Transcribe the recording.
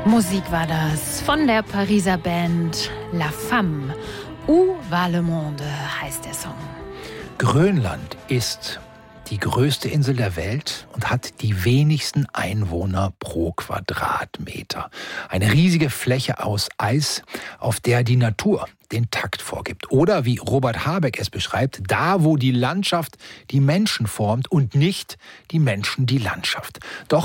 Musik war das von der Pariser Band La Femme. Où va le monde heißt der Song. Grönland ist die größte Insel der Welt und hat die wenigsten Einwohner pro Quadratmeter. Eine riesige Fläche aus Eis, auf der die Natur den Takt vorgibt. Oder wie Robert Habeck es beschreibt, da wo die Landschaft die Menschen formt und nicht die Menschen die Landschaft. Doch